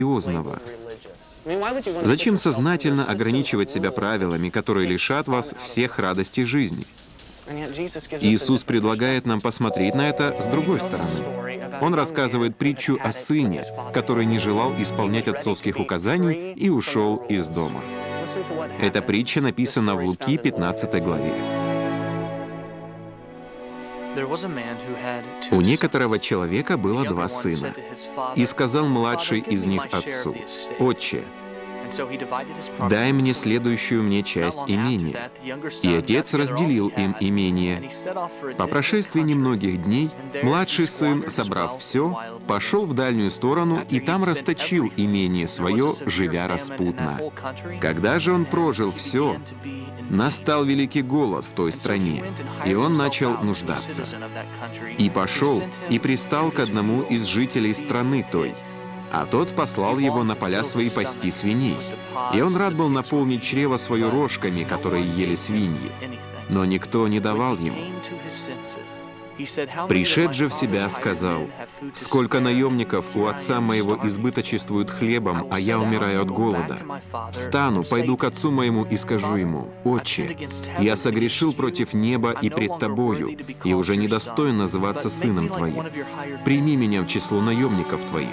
религиозного. Зачем сознательно ограничивать себя правилами, которые лишат вас всех радостей жизни? Иисус предлагает нам посмотреть на это с другой стороны. Он рассказывает притчу о сыне, который не желал исполнять отцовских указаний и ушел из дома. Эта притча написана в Луки 15 главе. У некоторого человека было два сына, и сказал младший из них отцу: «Отче, дай мне следующую мне часть имения». И отец разделил им имение. По прошествии немногих дней младший сын, собрав все, пошел в дальнюю сторону и там расточил имение свое, живя распутно. Когда же он прожил все, настал великий голод в той стране, и он начал нуждаться. И пошел и пристал к одному из жителей страны той, а тот послал его на поля свои пасти свиней. И он рад был наполнить чрево свое рожками, которые ели свиньи, но никто не давал ему. Пришед же в себя, сказал: «Сколько наемников у отца моего избыточествуют хлебом, а я умираю от голода. Встану, пойду к отцу моему и скажу ему: Отче, я согрешил против неба и пред тобою, и уже недостоин называться сыном твоим. Прими меня в число наемников твоих».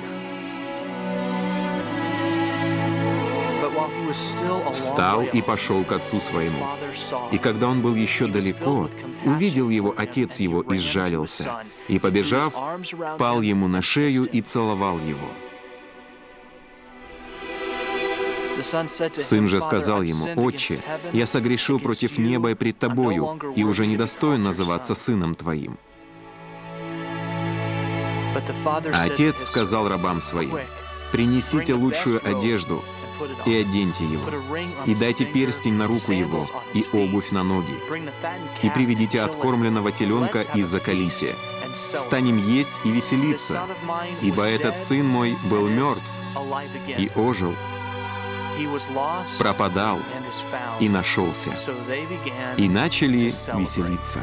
Встал и пошел к отцу своему. И когда он был еще далеко, увидел его отец его и сжалился, и, побежав, пал ему на шею и целовал его. Сын же сказал ему: «Отче, я согрешил против неба и пред тобою, и уже недостоин называться сыном твоим». А отец сказал рабам своим: «Принесите лучшую одежду и оденьте его, и дайте перстень на руку его, и обувь на ноги, и приведите откормленного теленка и заколите. Станем есть и веселиться, исо этот сын мой был мертв и ожил, пропадал и нашелся». И начали веселиться.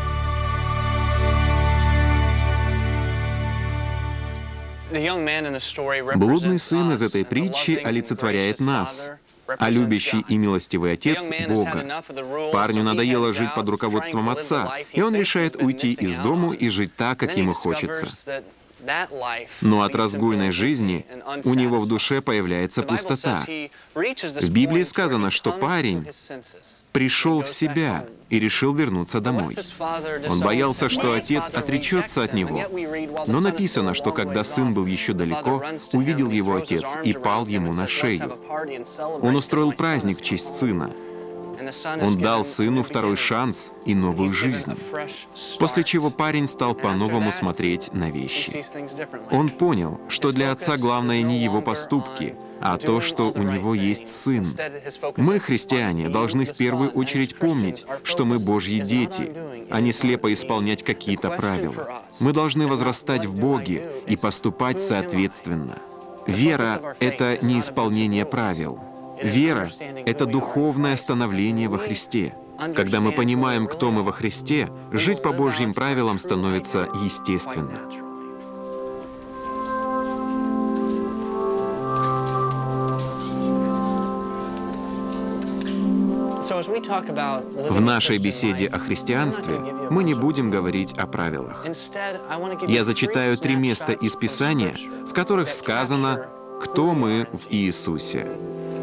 Блудный сын из этой притчи олицетворяет нас, а любящий и милостивый отец — Бога. Парню надоело жить под руководством отца, и он решает уйти из дому и жить так, как ему хочется. Но от разгульной жизни у него в душе появляется пустота. В Библии сказано, что парень пришел в себя и решил вернуться домой. Он боялся, что отец отречется от него. Но написано, что когда сын был еще далеко, увидел его отец и пал ему на шею. Он устроил праздник в честь сына. Он дал сыну второй шанс и новую жизнь, после чего парень стал по-новому смотреть на вещи. Он понял, что для отца главное не его поступки, а то, что у него есть сын. Мы, христиане, должны в первую очередь помнить, что мы Божьи дети, а не слепо исполнять какие-то правила. Мы должны возрастать в Боге и поступать соответственно. Вера — это не исполнение правил. Вера — это духовное становление во Христе. Когда мы понимаем, кто мы во Христе, жить по Божьим правилам становится естественно. В нашей беседе о христианстве мы не будем говорить о правилах. Я зачитаю 3 места из Писания, в которых сказано, кто мы в Иисусе.